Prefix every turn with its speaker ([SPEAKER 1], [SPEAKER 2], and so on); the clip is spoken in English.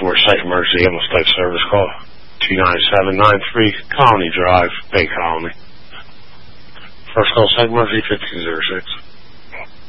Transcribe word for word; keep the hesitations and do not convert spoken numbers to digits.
[SPEAKER 1] for Site Emergency Ambulance Type Service, call two nine seven nine three Colony Drive, Bay Colony. First call, Site Emergency fifteen oh six.